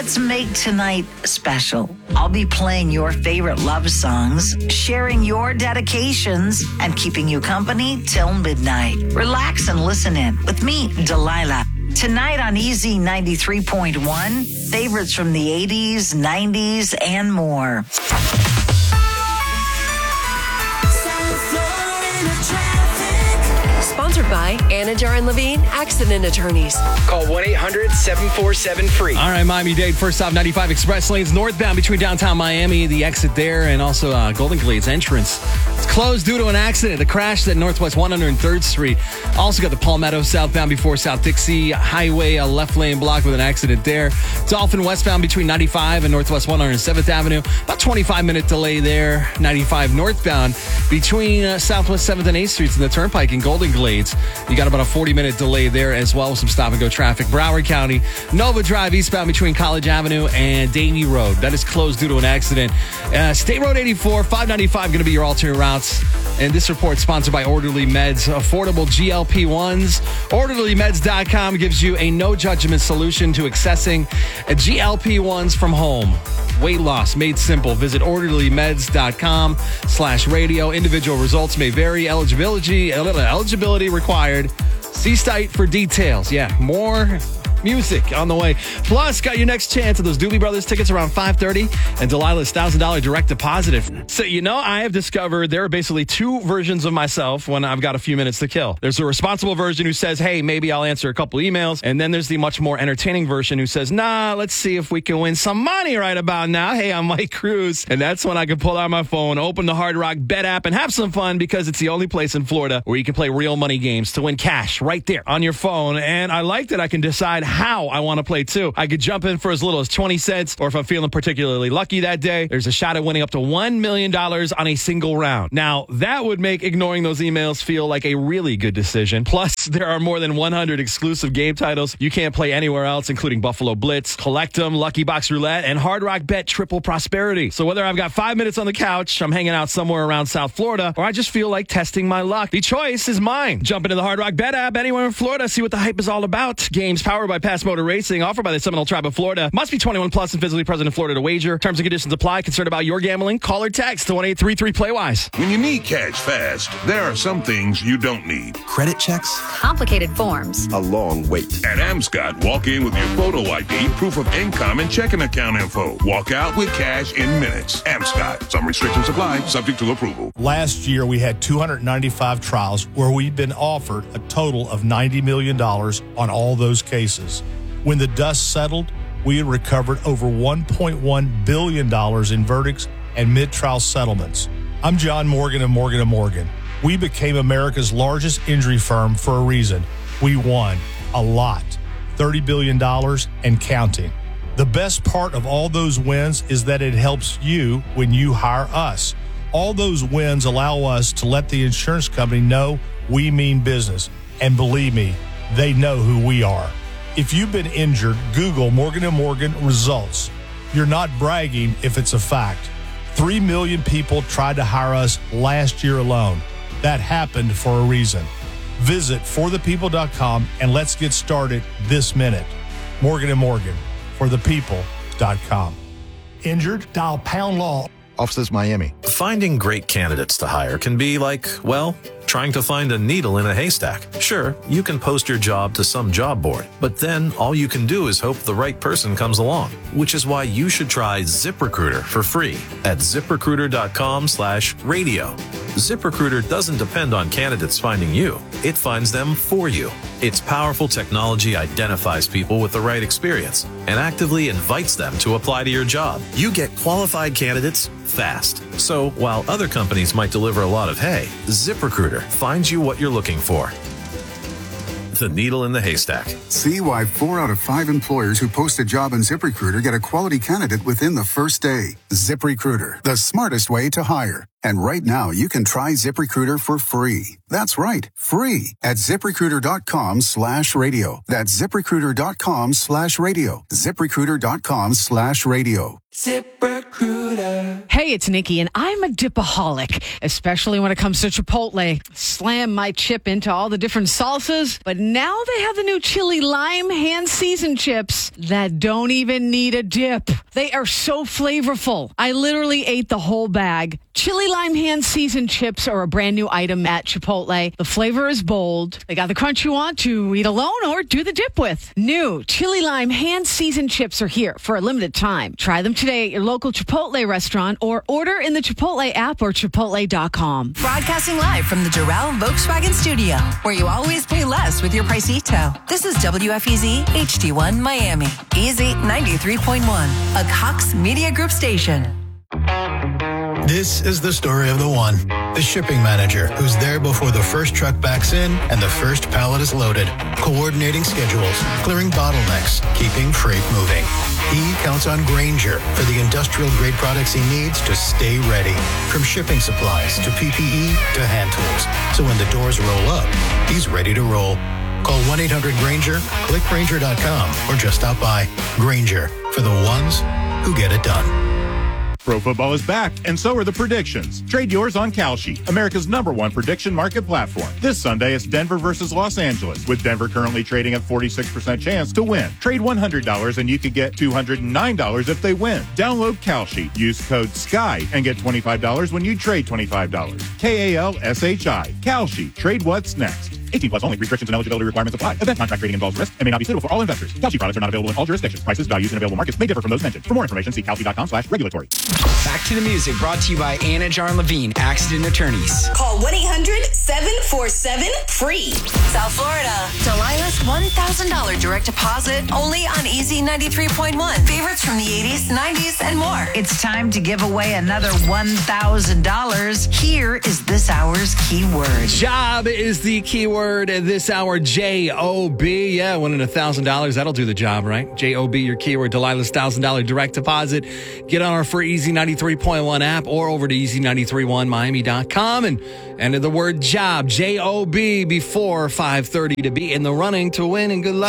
Let's make tonight special. I'll be playing your favorite love songs, sharing your dedications, and keeping you company till midnight. Relax and listen in with me, Delilah. Tonight on Easy 93.1, favorites from the 80s, 90s, and more. Sponsored by Anajar and Levine Accident Attorneys. Call 1-800-747-FREE. All right, Miami-Dade, first off, 95 Express Lanes northbound between downtown Miami, the exit there, and also Golden Glades entrance. It's closed due to an accident. The crash at Northwest 103rd Street. Also got the Palmetto southbound before South Dixie Highway, a left lane blocked with an accident there. Dolphin westbound between 95 and Northwest 107th Avenue. About 25-minute delay there. 95 northbound between Southwest 7th and 8th Streets in the Turnpike in Golden Glades. You got about a 40-minute delay there as well with some stop-and-go traffic. Broward County, Nova Drive eastbound between College Avenue and Davie Road. That is closed due to an accident. State Road 84, 595 going to be your alternate routes. And this report sponsored by Orderly Meds. Affordable GLP-1s. OrderlyMeds.com gives you a no-judgment solution to accessing GLP-1s from home. Weight loss made simple. Visit OrderlyMeds.com/radio. Individual results may vary. Eligibility required. See site for details. Yeah, more music on the way. Plus, got your next chance at those Doobie Brothers tickets around 5:30 and Delilah's $1,000 direct deposit. So, I have discovered there are basically two versions of myself when I've got a few minutes to kill. There's the responsible version who says, hey, maybe I'll answer a couple emails. And then there's the much more entertaining version who says, nah, let's see if we can win some money right about now. Hey, I'm Mike Cruz. And that's when I can pull out my phone, open the Hard Rock Bet app, and have some fun because it's the only place in Florida where you can play real money games to win cash right there on your phone. And I like that I can decide how I want to play too. I could jump in for as little as 20 cents, or if I'm feeling particularly lucky that day, there's a shot at winning up to $1 million on a single round. Now, that would make ignoring those emails feel like a really good decision. Plus, there are more than 100 exclusive game titles you can't play anywhere else, including Buffalo Blitz, Collect 'em, Lucky Box Roulette, and Hard Rock Bet Triple Prosperity. So whether I've got 5 minutes on the couch, I'm hanging out somewhere around South Florida, or I just feel like testing my luck, the choice is mine. Jump into the Hard Rock Bet app anywhere in Florida, see what the hype is all about. Games powered by Pass Motor Racing, offered by the Seminole Tribe of Florida. Must be 21 plus and physically present in Florida to wager. Terms and conditions apply. Concerned about your gambling? Call or text to 1-833-PLAY-WISE. When you need cash fast, there are some things you don't need. Credit checks, complicated forms, a long wait. At Amscot, walk in with your photo ID, proof of income, and checking account info. Walk out with cash in minutes. Amscot. Some restrictions apply, subject to approval. Last year, we had 295 trials where we've been offered a total of $90 million on all those cases. When the dust settled, we had recovered over $1.1 billion in verdicts and mid-trial settlements. I'm John Morgan of Morgan & Morgan. We became America's largest injury firm for a reason. We won a lot, $30 billion and counting. The best part of all those wins is that it helps you when you hire us. All those wins allow us to let the insurance company know we mean business. And believe me, they know who we are. If you've been injured, Google Morgan & Morgan results. You're not bragging if it's a fact. 3 million people tried to hire us last year alone. That happened for a reason. Visit forthepeople.com and let's get started this minute. Morgan & Morgan, forthepeople.com. Injured? Dial pound law. Offices Miami. Finding great candidates to hire can be like, well, trying to find a needle in a haystack. Sure, you can post your job to some job board, but then all you can do is hope the right person comes along, which is why you should try ZipRecruiter for free at ZipRecruiter.com/radio. ZipRecruiter doesn't depend on candidates finding you. It finds them for you. Its powerful technology identifies people with the right experience and actively invites them to apply to your job. You get qualified candidates fast. So while other companies might deliver a lot of hay, ZipRecruiter finds you what you're looking for. The needle in the haystack. See why 4 out of 5 employers who post a job on ZipRecruiter get a quality candidate within the first day. ZipRecruiter, the smartest way to hire. And right now, you can try ZipRecruiter for free. That's right, free at ZipRecruiter.com/radio. That's ZipRecruiter.com/radio. ZipRecruiter.com/radio. ZipRecruiter. Hey, it's Nikki, and I'm a dipaholic, especially when it comes to Chipotle. Slam my chip into all the different salsas, but now they have the new chili lime hand-seasoned chips that don't even need a dip. They are so flavorful. I literally ate the whole bag. Chili lime hand-seasoned chips are a brand new item at Chipotle. The flavor is bold. They got the crunch you want to eat alone or do the dip with. New chili lime hand-seasoned chips are here for a limited time. Try them today at your local Chipotle restaurant or order in the Chipotle app or chipotle.com. Broadcasting live from the Doral Volkswagen Studio, where you always pay less with your Pricito. This is WFEZ HD1 Miami. Easy 93.1, a Cox Media Group station. This is the story of the one, the shipping manager who's there before the first truck backs in and the first pallet is loaded, coordinating schedules, clearing bottlenecks, keeping freight moving. He counts on Grainger for the industrial-grade products he needs to stay ready, from shipping supplies to PPE to hand tools. So when the doors roll up, he's ready to roll. Call 1-800-GRAINGER, click Grainger.com, or just stop by. Grainger, for the ones who get it done. Pro football is back, and so are the predictions. Trade yours on Kalshi, America's #1 prediction market platform. This Sunday, it's Denver versus Los Angeles, with Denver currently trading at 46% chance to win. Trade $100 and you could get $209 if they win. Download Kalshi, use code SKY, and get $25 when you trade $25. KALSHI. Kalshi. Trade what's next. 18 plus only. Restrictions and eligibility requirements apply. Event contract trading involves risk and may not be suitable for all investors. Kalshi products are not available in all jurisdictions. Prices, values, and available markets may differ from those mentioned. For more information, see kalshi.com/regulatory. Back to the music, brought to you by Anna Jar and Levine, Accident Attorneys. Call 1-800-747-FREE. South Florida, Delilah's $1,000 direct deposit only on Easy 93.1. Favorites from the 80s, 90s, and more. It's time to give away another $1,000. Here is this hour's keyword. Job is the keyword this hour. J-O-B. Yeah, winning $1,000. That'll do the job, right? J-O-B, your keyword. Delilah's $1,000 direct deposit. Get on our free Easy 93.1 app or over to easy931miami.com and enter the word job, J-O-B, before 5:30 to be in the running to win, and good luck.